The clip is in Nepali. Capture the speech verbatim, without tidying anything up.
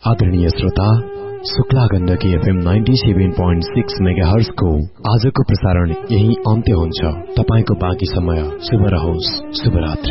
आदरणीय श्रोता, शुक्ला गण्डकी एफएम सत्तानब्बे दशमलव छह मेगाहर्ज को आजको प्रसारण यही अन्त्य हुन्छ। तपाईको बाँकी समय शुभ रहोस्। शुभरात्रि।